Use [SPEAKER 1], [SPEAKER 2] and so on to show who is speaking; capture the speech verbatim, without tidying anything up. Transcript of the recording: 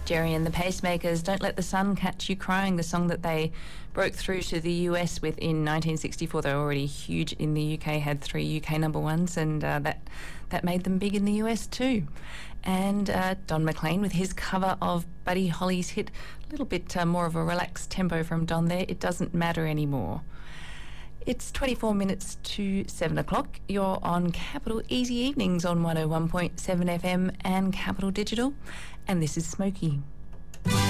[SPEAKER 1] Jerry and the Pacemakers, Don't Let the Sun Catch You Crying, the song that they broke through to the U S with in nineteen sixty-four. They were already huge in the U K, had three U K number ones, and uh, that, that made them big in the U S too. And uh, Don McLean with his cover of Buddy Holly's hit, a little bit uh, more of a relaxed tempo from Don there, It Doesn't Matter Anymore. It's twenty-four minutes to seven o'clock. You're on Capital Easy Evenings on one oh one point seven F M and Capital Digital. And this is Smokey.